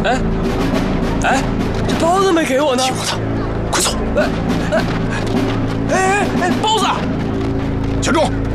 哎，哎，这包子没给我呢。 听我的，快走！ 哎，包子！ 小钟，